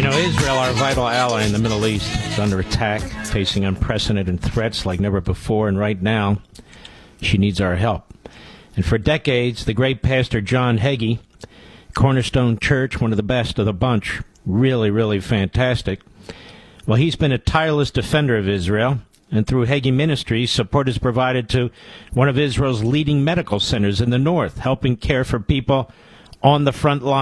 Israel, our vital ally in the Middle East, is under attack, facing unprecedented threats like never before, and right now, she needs our help. And for decades, the great pastor John Hagee, Cornerstone Church, one of the best of the bunch, really, really fantastic. Well, he's been a tireless defender of Israel, and through Hagee Ministries, support is provided to one of Israel's leading medical centers in the north, helping care for people on the front line.